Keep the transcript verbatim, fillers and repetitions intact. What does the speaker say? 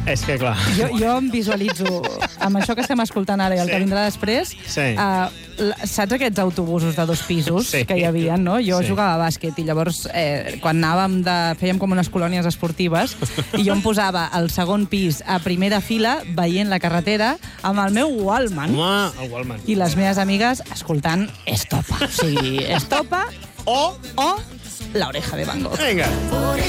És que, clar... Jo, jo em visualitzo, amb això que estem escoltant ara i el Sí. que vindrà després, Sí. uh, saps aquests autobusos de dos pisos Sí. que hi havia, no? Jo Sí. jugava a bàsquet i llavors, eh, quan anàvem de... fèiem com unes colònies esportives i jo em posava al segon pis a primera fila veient la carretera amb el meu Walkman Home, el Wallman. i les meves amigues escoltant Estopa. O sigui, Estopa O... o La Oreja de Van Gogh. Vinga.